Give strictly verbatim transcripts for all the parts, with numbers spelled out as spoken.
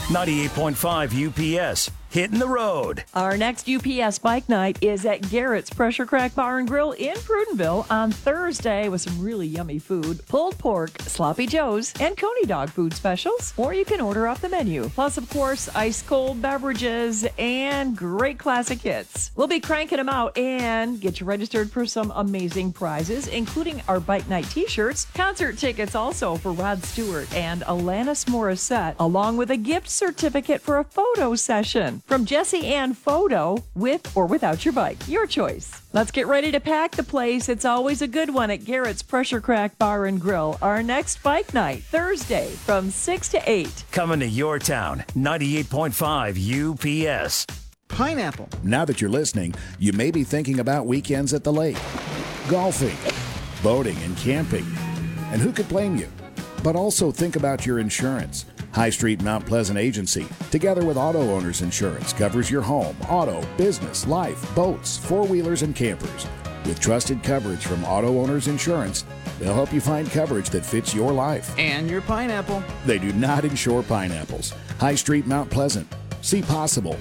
ninety-eight point five U P S. Hitting the road. Our next U P S Bike Night is at Garrett's Pressure Crack Bar and Grill in Prudenville on Thursday with some really yummy food, pulled pork, sloppy joes, and Coney dog food specials. Or you can order off the menu. Plus, of course, ice cold beverages and great classic hits. We'll be cranking them out and get you registered for some amazing prizes, including our Bike Night t-shirts, concert tickets also for Rod Stewart and Alanis Morissette, along with a gift certificate for a photo session from Jesse Ann Photo, with or without your bike. Your choice. Let's get ready to pack the place. It's always a good one at Garrett's Pressure Crack Bar and Grill. Our next Bike Night, Thursday from six to eight. Coming to your town, ninety-eight point five U P S. Pineapple. Now that you're listening, you may be thinking about weekends at the lake, golfing, boating, and camping. And who could blame you? But also think about your insurance. High Street Mount Pleasant Agency, together with Auto Owners Insurance, covers your home, auto, business, life, boats, four-wheelers, and campers. With trusted coverage from Auto Owners Insurance, they'll help you find coverage that fits your life. And your pineapple. They do not insure pineapples. High Street Mount Pleasant. See possible.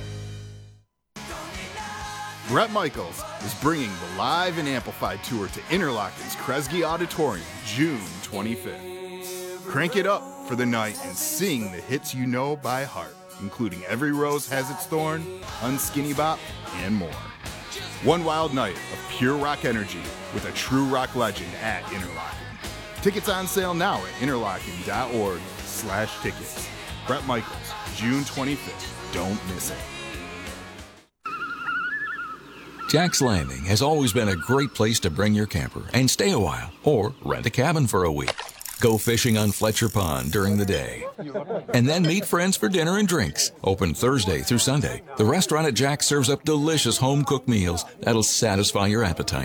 Bret Michaels is bringing the Live and Amplified Tour to Interlochen's Kresge Auditorium June twenty-fifth. Crank it up for the night and sing the hits you know by heart, including Every Rose Has Its Thorn, Unskinny Bop, and more. One wild night of pure rock energy with a true rock legend at Interlochen. Tickets on sale now at interlochen.org slash tickets. Bret Michaels, June twenty-fifth. Don't miss it. Jack's Landing has always been a great place to bring your camper and stay a while, or rent a cabin for a week. Go fishing on Fletcher Pond during the day. And then meet friends for dinner and drinks. Open Thursday through Sunday, the restaurant at Jack's serves up delicious home-cooked meals that'll satisfy your appetite.